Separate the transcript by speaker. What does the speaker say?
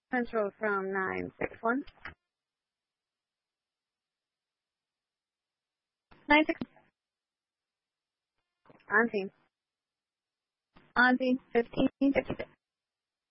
Speaker 1: Central from 961. 96. On team. On team 1556.